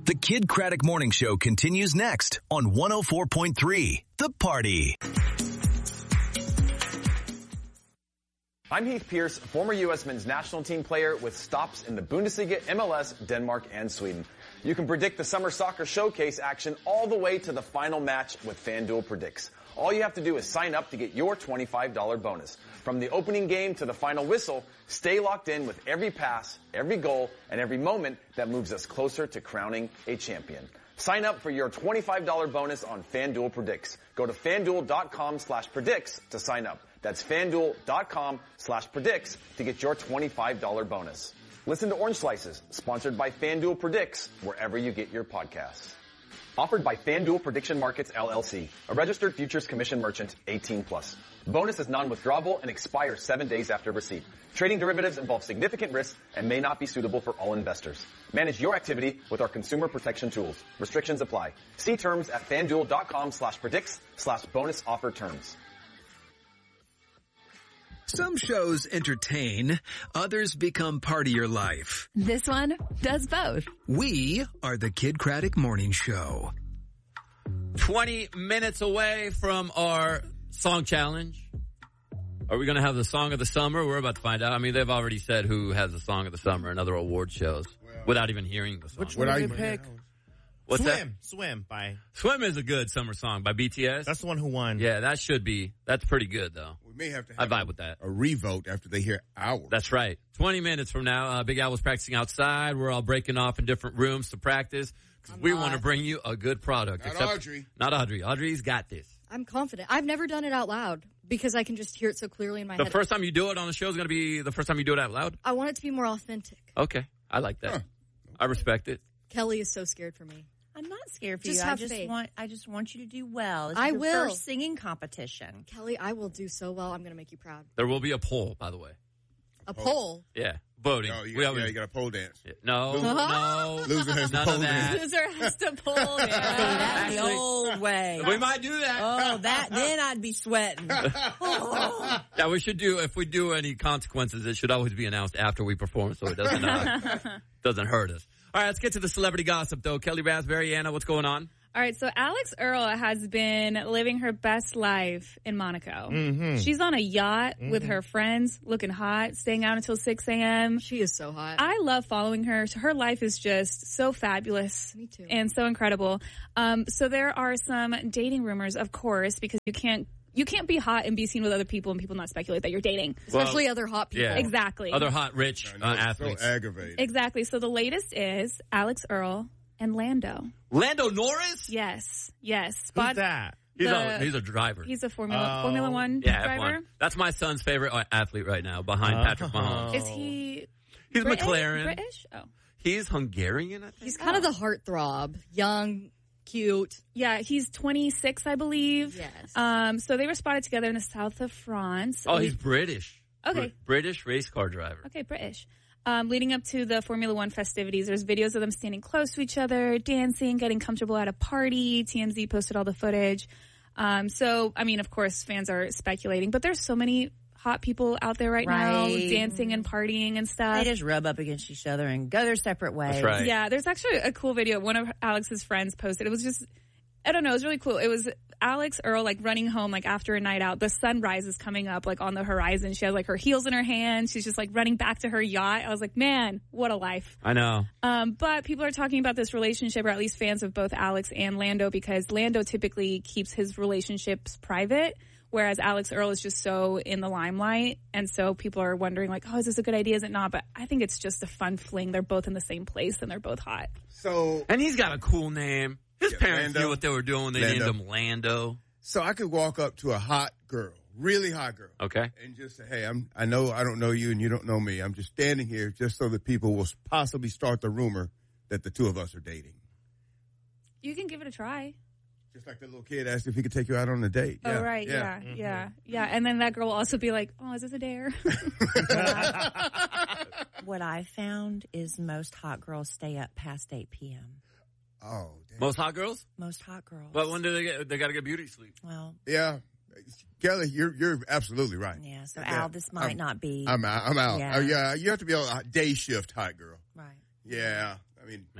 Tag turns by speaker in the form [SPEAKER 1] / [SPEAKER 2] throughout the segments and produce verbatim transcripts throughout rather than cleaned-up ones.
[SPEAKER 1] The Kid Craddock Morning Show continues next on one oh four point three The Party.
[SPEAKER 2] I'm Heath Pierce, former U S men's national team player with stops in the Bundesliga, M L S, Denmark, and Sweden. You can predict the Summer Soccer Showcase action all the way to the final match with FanDuel Predicts. All you have to do is sign up to get your twenty-five dollars bonus. From the opening game to the final whistle, stay locked in with every pass, every goal, and every moment that moves us closer to crowning a champion. Sign up for your twenty-five dollars bonus on FanDuel Predicts. Go to FanDuel.com slash predicts to sign up. That's FanDuel.com slash predicts to get your twenty-five dollars bonus. Listen to Orange Slices, sponsored by FanDuel Predicts, wherever you get your podcasts. Offered by FanDuel Prediction Markets, L L C, a registered futures commission merchant, eighteen plus. Bonus is non-withdrawable and expires seven days after receipt. Trading derivatives involves significant risk and may not be suitable for all investors. Manage your activity with our consumer protection tools. Restrictions apply. See terms at FanDuel.com slash predicts slash bonus offer terms.
[SPEAKER 1] Some shows entertain, others become part of your life.
[SPEAKER 3] This one does both.
[SPEAKER 1] We are the Kid Craddock Morning Show.
[SPEAKER 4] twenty minutes away from our song challenge. Are we going to have the song of the summer? We're about to find out. I mean, they've already said who has the song of the summer in other award shows well, without even hearing the song.
[SPEAKER 5] Which one did you pick?
[SPEAKER 4] What's
[SPEAKER 5] Swim.
[SPEAKER 4] that?
[SPEAKER 5] Swim by...
[SPEAKER 4] Swim is a good summer song by B T S.
[SPEAKER 5] That's the one who won.
[SPEAKER 4] Yeah, that should be. That's pretty good, though.
[SPEAKER 6] We may have to have
[SPEAKER 4] I vibe with that.
[SPEAKER 6] a revote after they hear ours.
[SPEAKER 4] That's right. twenty minutes from now, uh, Big Al was practicing outside. We're all breaking off in different rooms to practice because we want to bring you a good product.
[SPEAKER 6] Not
[SPEAKER 4] except,
[SPEAKER 6] Audrey.
[SPEAKER 4] Not Audrey. Audrey's got this.
[SPEAKER 7] I'm confident. I've never done it out loud because I can just hear it so clearly in my
[SPEAKER 4] The
[SPEAKER 7] head.
[SPEAKER 4] first time you do it on the show is going to be the first time you do it out loud?
[SPEAKER 7] I want it to be more authentic.
[SPEAKER 4] Okay. I like that.
[SPEAKER 6] Huh.
[SPEAKER 4] I respect it.
[SPEAKER 7] Kelly is so scared for me.
[SPEAKER 8] I'm not scared for
[SPEAKER 7] Just
[SPEAKER 8] you.
[SPEAKER 7] have
[SPEAKER 8] I just
[SPEAKER 7] faith.
[SPEAKER 8] want I just want you to do well. This
[SPEAKER 7] I
[SPEAKER 8] is your
[SPEAKER 7] will.
[SPEAKER 8] first singing competition.
[SPEAKER 7] Kelly, I will do so well. I'm going to make you proud.
[SPEAKER 4] There will be a poll, by the way.
[SPEAKER 7] A poll.
[SPEAKER 4] Yeah. Voting.
[SPEAKER 6] No, you,
[SPEAKER 4] we
[SPEAKER 6] got,
[SPEAKER 4] always,
[SPEAKER 6] yeah, you got a pole dance.
[SPEAKER 4] No,
[SPEAKER 6] Loser.
[SPEAKER 4] no.
[SPEAKER 6] Loser has
[SPEAKER 4] None
[SPEAKER 6] to
[SPEAKER 4] of
[SPEAKER 6] pole
[SPEAKER 4] that.
[SPEAKER 6] dance.
[SPEAKER 7] Loser has to pull. Yeah.
[SPEAKER 8] That's the old way.
[SPEAKER 4] We might do that.
[SPEAKER 8] Oh, that then I'd be sweating. Oh.
[SPEAKER 4] Yeah, we should do, if we do any consequences, it should always be announced after we perform so it doesn't, uh, doesn't hurt us. All right, let's get to the celebrity gossip, though. Kelly Raspberry, Anna, what's going on?
[SPEAKER 9] All right, so Alex Earl has been living her best life in Monaco.
[SPEAKER 5] Mm-hmm.
[SPEAKER 9] She's on a yacht
[SPEAKER 5] Mm-hmm.
[SPEAKER 9] with her friends, looking hot, staying out until six a.m.
[SPEAKER 7] She is so hot.
[SPEAKER 9] I love following her. Her life is just so fabulous.
[SPEAKER 7] Me too.
[SPEAKER 9] And so incredible. Um, so there are some dating rumors, of course, because you can't you can't be hot and be seen with other people and people not speculate that you're dating.
[SPEAKER 7] Especially
[SPEAKER 4] Well,
[SPEAKER 7] other hot people.
[SPEAKER 4] Yeah.
[SPEAKER 9] Exactly.
[SPEAKER 4] Other hot, rich
[SPEAKER 6] I
[SPEAKER 4] uh,
[SPEAKER 6] know, it's
[SPEAKER 4] athletes.
[SPEAKER 6] so aggravating.
[SPEAKER 9] Exactly. So the latest is Alex Earl and Lando.
[SPEAKER 4] Lando Norris?
[SPEAKER 9] Yes. Yes.
[SPEAKER 5] Who's
[SPEAKER 9] Spot-
[SPEAKER 5] that?
[SPEAKER 4] He's,
[SPEAKER 9] The-
[SPEAKER 4] a, he's a driver.
[SPEAKER 9] He's a Formula
[SPEAKER 5] Oh.
[SPEAKER 9] Formula One
[SPEAKER 4] yeah, F
[SPEAKER 9] driver.
[SPEAKER 4] one. That's my son's favorite uh, athlete right now, behind
[SPEAKER 5] Oh.
[SPEAKER 4] Patrick Mahomes.
[SPEAKER 9] Is he
[SPEAKER 4] He's
[SPEAKER 9] British?
[SPEAKER 4] McLaren.
[SPEAKER 9] British? Oh.
[SPEAKER 4] He's Hungarian, I think.
[SPEAKER 7] He's kind of the heartthrob. Young, cute.
[SPEAKER 9] Yeah, he's twenty-six, I believe.
[SPEAKER 7] Yes.
[SPEAKER 9] Um, so they were spotted together in the south of France.
[SPEAKER 4] Oh, he's British.
[SPEAKER 9] Okay.
[SPEAKER 4] Br- British race car driver.
[SPEAKER 9] Okay, British. Um, leading up to the Formula One festivities, there's videos of them standing close to each other, dancing, getting comfortable at a party. T M Z posted all the footage. Um, so, I mean, of course, fans are speculating, but there's so many hot people out there right, now
[SPEAKER 8] Right.
[SPEAKER 9] dancing and partying and stuff.
[SPEAKER 8] They just rub up against each other and go their separate ways.
[SPEAKER 4] That's right.
[SPEAKER 9] Yeah, there's actually a cool video one of Alex's friends posted. It was just, I don't know, it was really cool. It was Alex Earl, like, running home, like, after a night out. The sunrise is coming up, like, on the horizon. She has, like, her heels in her hand. She's just, like, running back to her yacht. I was like, man, what a life.
[SPEAKER 4] I know.
[SPEAKER 9] Um, but people are talking about this relationship, or at least fans of both Alex and Lando, because Lando typically keeps his relationships private, whereas Alex Earl is just so in the limelight. And so people are wondering, like, oh, is this a good idea? Is it not? But I think it's just a fun fling. They're both in the same place, and they're both hot.
[SPEAKER 6] So,
[SPEAKER 4] And he's got a cool name. His
[SPEAKER 6] Yeah,
[SPEAKER 4] parents
[SPEAKER 6] Lando.
[SPEAKER 4] knew what they were doing when they
[SPEAKER 6] Lando.
[SPEAKER 4] named him Lando.
[SPEAKER 6] so I could walk up to a hot girl, really hot girl,
[SPEAKER 4] Okay.
[SPEAKER 6] and just say, "Hey, I'm. I know I don't know you, and you don't know me. I'm just standing here just so that people will possibly start the rumor that the two of us are dating."
[SPEAKER 9] You can give it a try.
[SPEAKER 6] Just like the little kid asked if he could take you out on a date.
[SPEAKER 9] Oh, right. Yeah. Yeah. Yeah. Yeah. And then that girl will also be like, oh, is this a dare?
[SPEAKER 8] What I found is most hot girls stay up past eight p.m.
[SPEAKER 6] Oh, damn.
[SPEAKER 4] Most hot girls?
[SPEAKER 8] Most hot girls.
[SPEAKER 4] But when do they get, they got to get beauty sleep?
[SPEAKER 8] Well,
[SPEAKER 6] Yeah, Kelly, you're you're absolutely right.
[SPEAKER 8] yeah. So
[SPEAKER 6] Yeah.
[SPEAKER 8] Al, this might
[SPEAKER 6] I'm-
[SPEAKER 8] not be
[SPEAKER 6] I'm out. I'm out.
[SPEAKER 8] Yeah.
[SPEAKER 6] Oh, yeah, you have to be on a day shift hot girl.
[SPEAKER 8] right.
[SPEAKER 6] Yeah, I mean,
[SPEAKER 4] Man.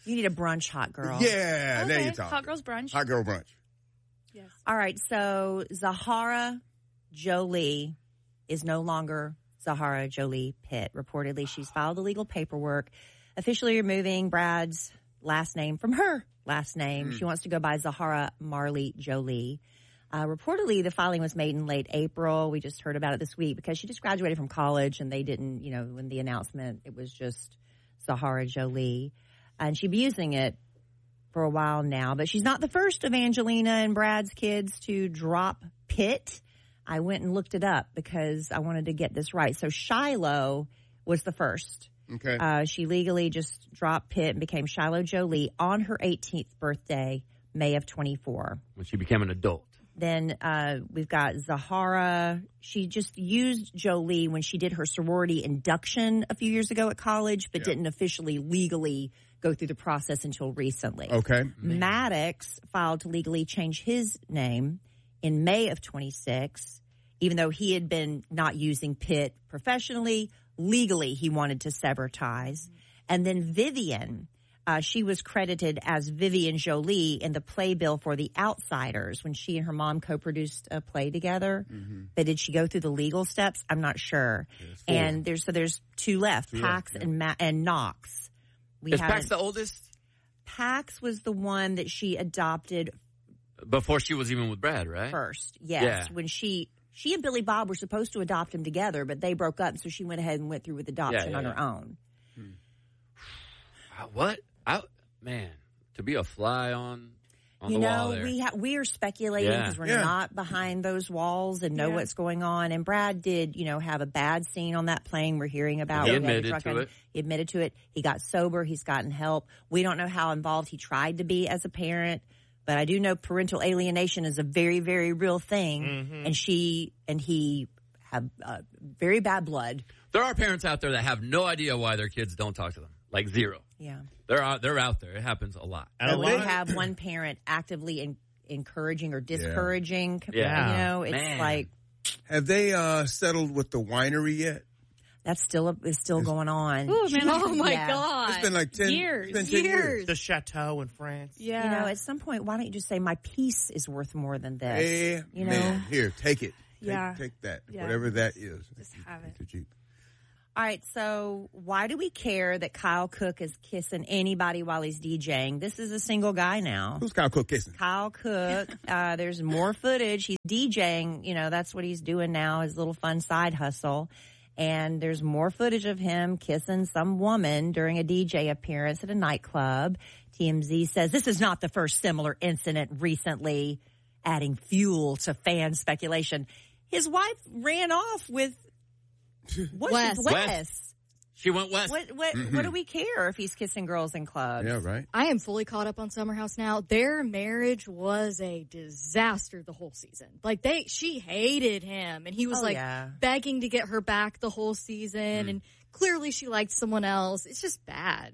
[SPEAKER 8] You need a brunch hot girl.
[SPEAKER 6] Yeah, there
[SPEAKER 9] Okay,
[SPEAKER 6] you talk.
[SPEAKER 9] Hot Girls Brunch.
[SPEAKER 6] Hot girl brunch.
[SPEAKER 9] Yes.
[SPEAKER 8] All right, so Zahara Jolie is no longer Zahara Jolie Pitt. Reportedly, she's filed the legal paperwork, officially removing Brad's last name from her last name. Mm. She wants to go by Zahara Marley Jolie. Uh, reportedly, the filing was made in late April. We just heard about it this week because she just graduated from college and they didn't, you know, when the announcement, it was just Zahara Jolie. And she'd be using it for a while now, but she's not the first of Angelina and Brad's kids to drop Pitt. I went and looked it up because I wanted to get this right. So Shiloh was the first.
[SPEAKER 6] Okay.
[SPEAKER 8] Uh, she legally just dropped Pitt and became Shiloh Jolie on her eighteenth birthday, May of twenty-four.
[SPEAKER 4] When she became an adult.
[SPEAKER 8] Then uh, we've got Zahara. She just used Jolie when she did her sorority induction a few years ago at college, but
[SPEAKER 6] yeah.
[SPEAKER 8] didn't officially legally go through the process until recently.
[SPEAKER 6] Okay.
[SPEAKER 8] Maddox filed to legally change his name in May of twenty-six, even though he had been not using Pitt professionally. Legally, he wanted to sever ties. And then Vivian, uh, she was credited as Vivian Jolie in the playbill for The Outsiders when she and her mom co-produced a play together. Mm-hmm. But did she go through the legal steps? I'm not sure. And there's so there's two left, two Pax left, yeah. and Ma- and Knox. We
[SPEAKER 4] Is Pax the oldest?
[SPEAKER 8] Pax was the one that she adopted
[SPEAKER 4] before she was even with Brad, right?
[SPEAKER 8] First, yes.
[SPEAKER 4] Yeah.
[SPEAKER 8] When she she and Billy Bob were supposed to adopt him together, but they broke up, so she went ahead and went through with adoption
[SPEAKER 4] yeah, yeah,
[SPEAKER 8] on
[SPEAKER 4] yeah.
[SPEAKER 8] her own.
[SPEAKER 4] Hmm. What? I, man, to be a fly on on
[SPEAKER 8] you
[SPEAKER 4] the
[SPEAKER 8] know,
[SPEAKER 4] wall there.
[SPEAKER 8] we ha- we are speculating because
[SPEAKER 4] Yeah.
[SPEAKER 8] we're
[SPEAKER 6] Yeah.
[SPEAKER 8] not behind those walls and know
[SPEAKER 9] Yeah.
[SPEAKER 8] what's going on. And Brad did, you know, have a bad scene on that plane we're hearing about.
[SPEAKER 4] He
[SPEAKER 8] We had
[SPEAKER 4] admitted
[SPEAKER 8] truck
[SPEAKER 4] to
[SPEAKER 8] on-
[SPEAKER 4] it.
[SPEAKER 8] He admitted to it. He got sober. He's gotten help. We don't know how involved he tried to be as a parent, but I do know parental alienation is a very, very real thing.
[SPEAKER 4] Mm-hmm.
[SPEAKER 8] And she and he have uh, very bad blood.
[SPEAKER 4] There are parents out there that have no idea why their kids don't talk to them, like zero.
[SPEAKER 8] Yeah.
[SPEAKER 4] They're out, they're out there. It happens a lot.
[SPEAKER 5] And a
[SPEAKER 8] But we
[SPEAKER 5] lot of-
[SPEAKER 8] have one parent actively in, encouraging or discouraging.
[SPEAKER 4] Yeah.
[SPEAKER 8] You know, it's
[SPEAKER 4] Man.
[SPEAKER 8] like
[SPEAKER 6] Have they uh, settled with the winery yet?
[SPEAKER 8] that's still a, is still going on.
[SPEAKER 9] Ooh, man.
[SPEAKER 7] Oh my
[SPEAKER 8] Yeah.
[SPEAKER 7] god.
[SPEAKER 6] It's been like ten
[SPEAKER 9] Years.
[SPEAKER 6] It's been ten years.
[SPEAKER 7] Years.
[SPEAKER 5] the chateau in France.
[SPEAKER 9] Yeah.
[SPEAKER 8] You know, at some point, why don't you just say my peace is worth more than this?
[SPEAKER 6] Hey,
[SPEAKER 8] you know.
[SPEAKER 6] man, here, take it. Take,
[SPEAKER 9] Yeah.
[SPEAKER 6] take that,
[SPEAKER 9] Yeah.
[SPEAKER 6] whatever that is.
[SPEAKER 9] Just have it.
[SPEAKER 6] Did you-
[SPEAKER 8] All right, so why do we care that Kyle Cook is kissing anybody while he's DJing? This is a single guy now.
[SPEAKER 6] Who's Kyle Cook kissing?
[SPEAKER 8] Kyle Cook. Uh, there's more footage. He's DJing. You know, that's what he's doing now, his little fun side hustle. And there's more footage of him kissing some woman during a D J appearance at a nightclub. T M Z says this is not the first similar incident recently, adding fuel to fan speculation. His wife ran off with what's
[SPEAKER 7] Wes.
[SPEAKER 8] Wes.
[SPEAKER 4] Wes. She went west.
[SPEAKER 8] What what
[SPEAKER 6] Mm-hmm.
[SPEAKER 8] what do we care if he's kissing girls in clubs?
[SPEAKER 6] Yeah, right.
[SPEAKER 7] I am fully caught up on Summer House now. Their marriage was a disaster the whole season. Like they, she hated him, and he was
[SPEAKER 8] Oh,
[SPEAKER 7] like
[SPEAKER 8] yeah.
[SPEAKER 7] begging to get her back the whole season,
[SPEAKER 6] Mm.
[SPEAKER 7] and clearly she liked someone else. It's just bad.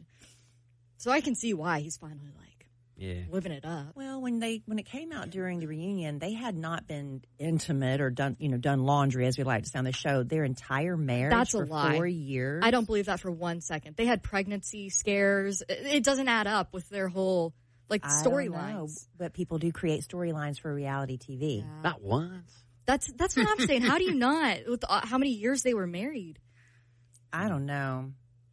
[SPEAKER 7] So I can see why he's finally like
[SPEAKER 4] Yeah.
[SPEAKER 7] living it up.
[SPEAKER 8] Well, when they when it came out during the reunion, they had not been intimate or done you know done laundry as we like to say on the show their entire marriage
[SPEAKER 7] That's a
[SPEAKER 8] for
[SPEAKER 7] lie.
[SPEAKER 8] four years.
[SPEAKER 7] I don't believe that for one second. They had pregnancy scares. It, it doesn't add up with their whole like
[SPEAKER 8] I don't know,
[SPEAKER 7] storylines.
[SPEAKER 8] but people do create storylines for reality T V.
[SPEAKER 7] Yeah.
[SPEAKER 4] Not once.
[SPEAKER 7] That's that's what I'm saying. How do you not? With uh, how many years they were married?
[SPEAKER 8] I don't know.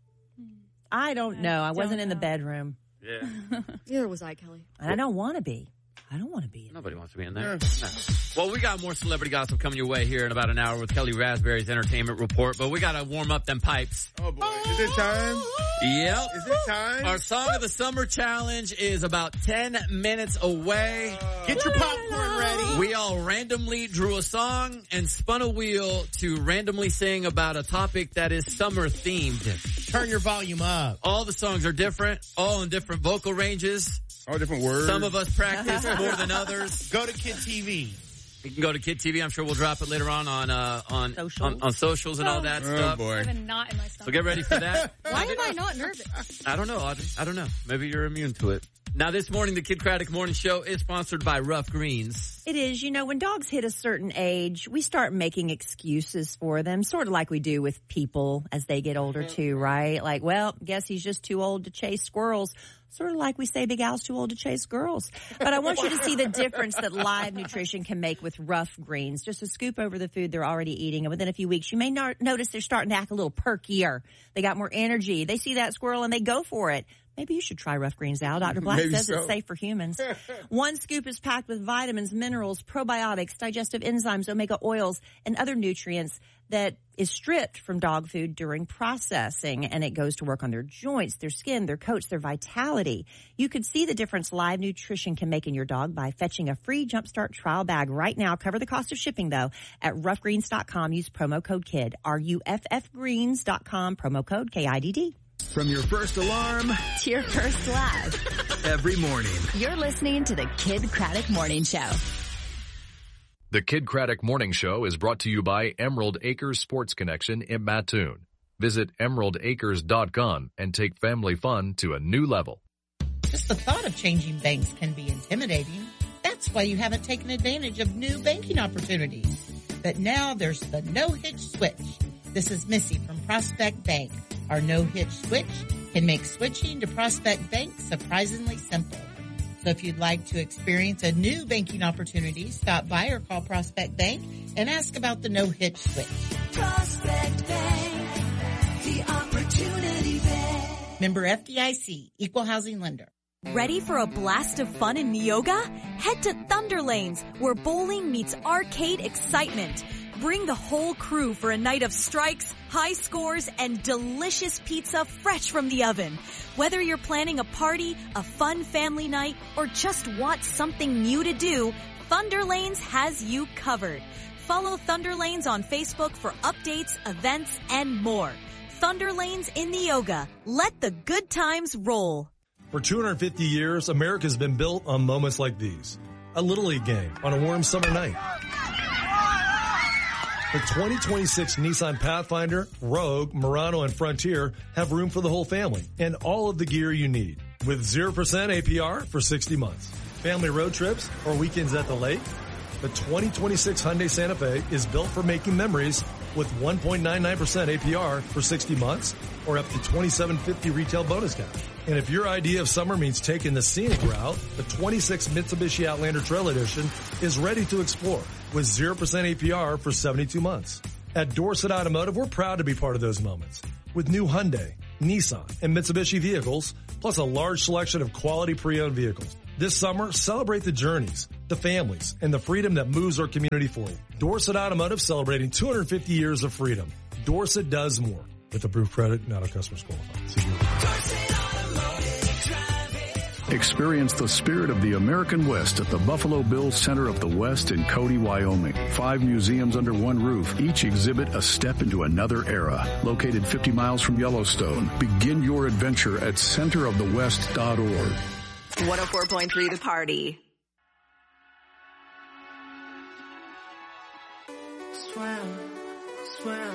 [SPEAKER 8] I don't know. I
[SPEAKER 9] don't
[SPEAKER 8] wasn't in the
[SPEAKER 9] know.
[SPEAKER 8] bedroom,
[SPEAKER 4] Yeah.
[SPEAKER 7] Neither was I, Kelly.
[SPEAKER 8] and I don't want to be. I don't want to be. In
[SPEAKER 4] Nobody wants to be in there. No. Well, we got more celebrity gossip coming your way here in about an hour with Kelly Raspberry's Entertainment Report, but we got to warm up them pipes.
[SPEAKER 6] Oh boy, is it time?
[SPEAKER 4] Yep.
[SPEAKER 6] Is it time?
[SPEAKER 4] Our Song of the Summer Challenge is about ten minutes away.
[SPEAKER 5] Get your popcorn ready.
[SPEAKER 4] We all randomly drew a song and spun a wheel to randomly sing about a topic that is summer themed.
[SPEAKER 5] Turn your volume up.
[SPEAKER 4] All the songs are different, all in different vocal ranges.
[SPEAKER 6] All different words.
[SPEAKER 4] Some of us practice more than others.
[SPEAKER 5] Go to Kid T V.
[SPEAKER 4] You can go to Kid T V. I'm sure we'll drop it later on on uh, on,
[SPEAKER 8] Socials.
[SPEAKER 4] on on socials and all that
[SPEAKER 6] Oh
[SPEAKER 4] stuff.
[SPEAKER 6] boy.
[SPEAKER 9] I have a knot in my stomach.
[SPEAKER 4] So get ready for that.
[SPEAKER 7] Why am I not nervous?
[SPEAKER 4] I don't know, Audrey. I don't know. Maybe you're immune to it. Now, this morning, the Kid Craddock Morning Show is sponsored by Rough Greens.
[SPEAKER 8] It is. You know, when dogs hit a certain age, we start making excuses for them, sort of like we do with people as they get older too, right? Like, well, guess he's just too old to chase squirrels. Sort of like we say Big Al's too old to chase girls. But I want you to see the difference that Live Nutrition can make with Rough Greens. Just a scoop over the food they're already eating, and within a few weeks, you may not notice they're starting to act a little perkier. They got more energy. They see that squirrel and they go for it. Maybe you should try Rough Greens, Al. Doctor Black
[SPEAKER 6] Maybe
[SPEAKER 8] says
[SPEAKER 6] so.
[SPEAKER 8] it's safe for humans. One scoop is packed with vitamins, minerals, probiotics, digestive enzymes, omega oils, and other nutrients that is stripped from dog food during processing, and it goes to work on their joints, their skin, their coats, their vitality. You could see the difference Live Nutrition can make in your dog by fetching a free Jumpstart trial bag right now. Cover the cost of shipping, though, at rough greens dot com. Use promo code KID, R U F F greens dot com, promo code K I D D.
[SPEAKER 1] From your first alarm
[SPEAKER 3] To your first laugh.
[SPEAKER 1] every morning.
[SPEAKER 3] You're listening to the Kid Craddock Morning Show.
[SPEAKER 10] The Kid Craddock Morning Show is brought to you by Emerald Acres Sports Connection in Mattoon. Visit emerald acres dot com and take family fun to a new level.
[SPEAKER 5] Just the thought of changing banks can be intimidating. That's why you haven't taken advantage of new banking opportunities. But now there's the no-hitch switch. This is Missy from Prospect Bank. Our no-hitch switch can make switching to Prospect Bank surprisingly simple. So if you'd like to experience a new banking opportunity, stop by or call Prospect Bank and ask about the no-hitch switch.
[SPEAKER 11] Prospect Bank, the opportunity bank.
[SPEAKER 5] Member F D I C, Equal Housing Lender.
[SPEAKER 12] Ready for a blast of fun in Neoga? Head to Thunder Lanes, where bowling meets arcade excitement. Bring the whole crew for a night of strikes, high scores, and delicious pizza fresh from the oven. Whether you're planning a party, a fun family night, or just want something new to do, Thunder Lanes has you covered. Follow Thunder Lanes on Facebook for updates, events, and more. Thunder Lanes in Neoga. Let the good times roll.
[SPEAKER 13] For two hundred fifty years, America's been built on moments like these. A Little League game on a warm summer night. The twenty twenty-six Nissan Pathfinder, Rogue, Murano, and Frontier have room for the whole family and all of the gear you need. With zero percent A P R for sixty months. Family road trips or weekends at the lake? The twenty twenty-six Hyundai Santa Fe is built for making memories with one point nine nine percent A P R for sixty months or up to twenty-seven fifty retail bonus cash. And if your idea of summer means taking the scenic route, the twenty-six Mitsubishi Outlander Trail Edition is ready to explore with zero percent A P R for seventy-two months. At Dorset Automotive, we're proud to be part of those moments. With new Hyundai, Nissan, and Mitsubishi vehicles, plus a large selection of quality pre-owned vehicles. This summer, celebrate the journeys, the families, and the freedom that moves our community forward. Dorset Automotive celebrating two hundred fifty years of freedom. Dorset does more. With approved credit, not a customer's qualified. See you.
[SPEAKER 14] Experience the spirit of the American West at the Buffalo Bills Center of the West in Cody, Wyoming. Five museums under one roof, each exhibit a step into another era. Located fifty miles from Yellowstone. Begin your adventure at center of the west dot org.
[SPEAKER 3] one oh four point three The Party.
[SPEAKER 11] Swim, swim.